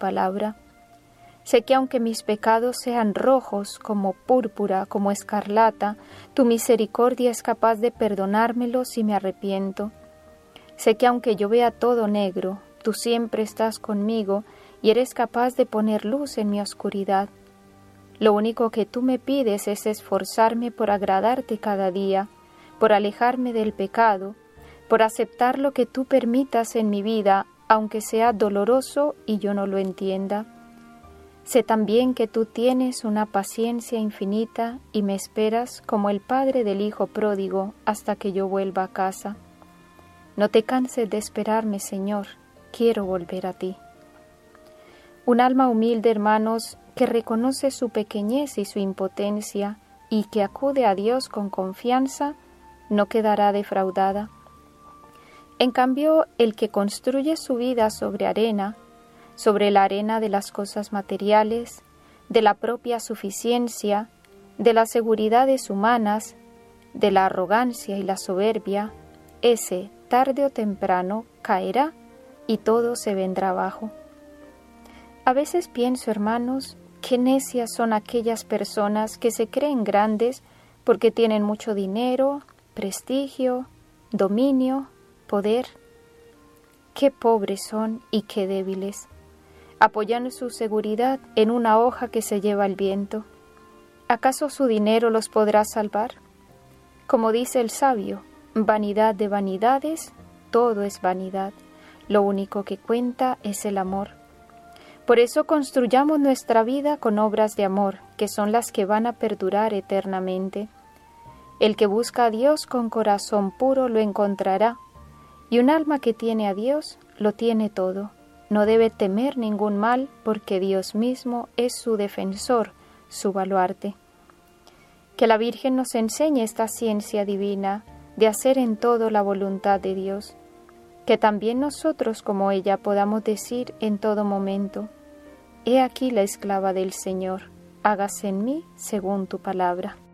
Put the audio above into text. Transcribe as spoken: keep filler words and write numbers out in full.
palabra. Sé que aunque mis pecados sean rojos como púrpura, como escarlata, tu misericordia es capaz de perdonármelos si me arrepiento. Sé que aunque yo vea todo negro, tú siempre estás conmigo y eres capaz de poner luz en mi oscuridad. Lo único que tú me pides es esforzarme por agradarte cada día, por alejarme del pecado, por aceptar lo que tú permitas en mi vida, aunque sea doloroso y yo no lo entienda. Sé también que tú tienes una paciencia infinita y me esperas como el padre del hijo pródigo hasta que yo vuelva a casa. No te canses de esperarme, Señor, quiero volver a ti. Un alma humilde, hermanos, que reconoce su pequeñez y su impotencia y que acude a Dios con confianza, no quedará defraudada. En cambio, el que construye su vida sobre arena, sobre la arena de las cosas materiales, de la propia suficiencia, de las seguridades humanas, de la arrogancia y la soberbia, ese, tarde o temprano, caerá y todo se vendrá abajo. A veces pienso, hermanos, qué necias son aquellas personas que se creen grandes porque tienen mucho dinero, prestigio, dominio, poder. Qué pobres son y qué débiles. Apoyan su seguridad en una hoja que se lleva el viento. ¿Acaso su dinero los podrá salvar? Como dice el sabio, vanidad de vanidades, todo es vanidad. Lo único que cuenta es el amor. Por eso construyamos nuestra vida con obras de amor, que son las que van a perdurar eternamente. El que busca a Dios con corazón puro lo encontrará, y un alma que tiene a Dios lo tiene todo. No debe temer ningún mal, porque Dios mismo es su defensor, su baluarte. Que la Virgen nos enseñe esta ciencia divina de hacer en todo la voluntad de Dios. Que también nosotros, como ella, podamos decir en todo momento: He aquí la esclava del Señor, hágase en mí según tu palabra.